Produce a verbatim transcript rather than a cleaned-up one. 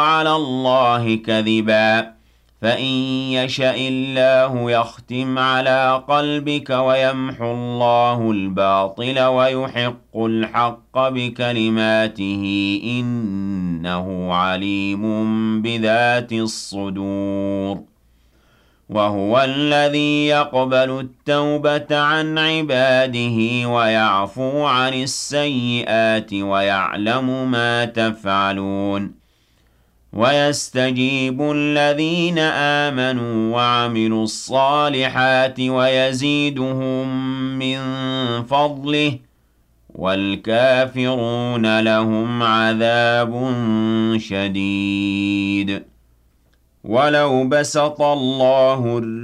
على الله كذبا فإن يشأ الله يختم على قلبك ويمحو الله الباطل ويحق الحق بكلماته إنه عليم بذات الصدور وهو الذي يقبل التوبة عن عباده ويعفو عن السيئات ويعلم ما تفعلون ويستجيب الذين آمنوا وعملوا الصالحات ويزيدهم من فضله والكافرون لهم عذاب شديد ولو بسط الله